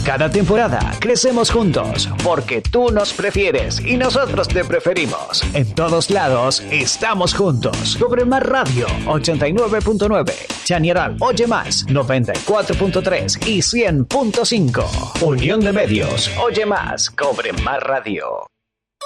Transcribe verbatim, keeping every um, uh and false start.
Cada temporada crecemos juntos porque tú nos prefieres y nosotros te preferimos. En todos lados estamos juntos. Cobre Más Radio ochenta y nueve punto nueve, Chañaral Oye Más noventa y cuatro punto tres y cien punto cinco. Unión de Medios. Oye Más. Cobre Más Radio.